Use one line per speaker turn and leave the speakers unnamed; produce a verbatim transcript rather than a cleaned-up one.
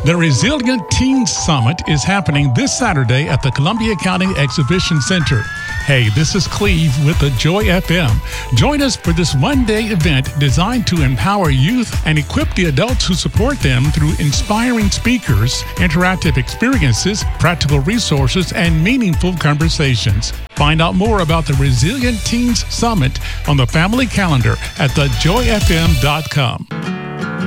The Resilient Teens Summit is happening this Saturday at the Columbia County Exhibition Center. Hey, this is Cleve with the Joy F M. Join us for this one-day event designed to empower youth and equip the adults who support them through inspiring speakers, interactive experiences, practical resources, and meaningful conversations. Find out more about the Resilient Teens Summit on the family calendar at the joy f m dot com.